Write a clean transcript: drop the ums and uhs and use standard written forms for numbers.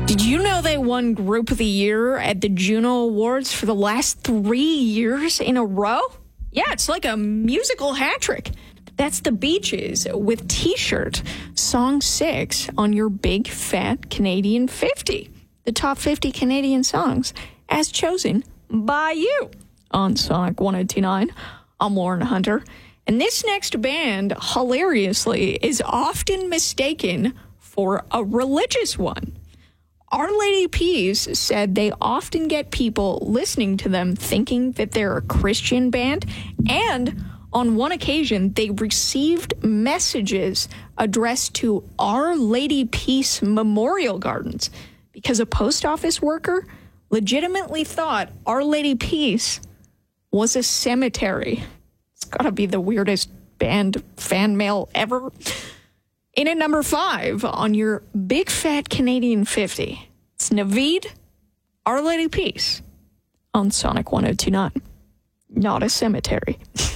Did you know they won Group of the Year at the Juno Awards for the last 3 years in a row? Yeah, it's like a musical hat trick. That's the Beaches with T-Shirt, Song 6 on your Big Fat Canadian 50. The top 50 Canadian songs as chosen by you on Sonic 102.9. I'm Lauren Hunter. And this next band, hilariously, is often mistaken for a religious one. Our Lady Peace said they often get people listening to them thinking that they're a Christian band, and on one occasion, they received messages addressed to Our Lady Peace Memorial Gardens because a post office worker legitimately thought Our Lady Peace was a cemetery. It's gotta be the weirdest band fan mail ever. In at number 5 on your Big Fat Canadian 50, it's Naveed, Our Lady Peace on Sonic 102.9. Not a cemetery.